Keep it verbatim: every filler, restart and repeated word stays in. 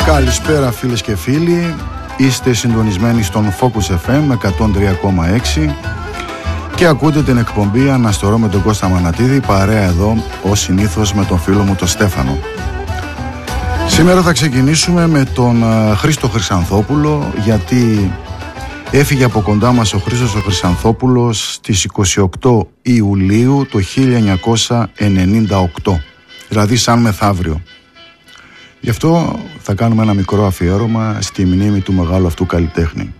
Καλησπέρα φίλες και φίλοι. Είστε συντονισμένοι στον Focus εφ εμ εκατόν τρία κόμμα έξι και ακούτε την εκπομπή Αναστορώ με τον Κώστα Μανατίδη, παρέα εδώ ως συνήθως με τον φίλο μου τον Στέφανο. Σήμερα θα ξεκινήσουμε με τον Χρήστο Χρυσανθόπουλο, γιατί έφυγε από κοντά μας ο Χρήστος ο Χρυσανθόπουλος στις είκοσι οκτώ Ιουλίου του χίλια εννιακόσια ενενήντα οκτώ, δηλαδή σαν μεθαύριο. Γι' αυτό θα κάνουμε ένα μικρό αφιέρωμα στη μνήμη του μεγάλου αυτού καλλιτέχνη.